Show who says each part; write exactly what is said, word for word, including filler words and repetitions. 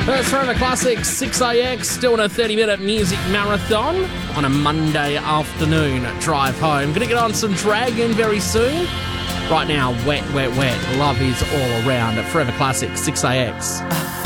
Speaker 1: First Forever Classics, six A X, doing a thirty-minute music marathon on a Monday afternoon drive home. Gonna get on some Dragon very soon. Right now, Wet, Wet, Wet. Love is all around at Forever Classics, six A X.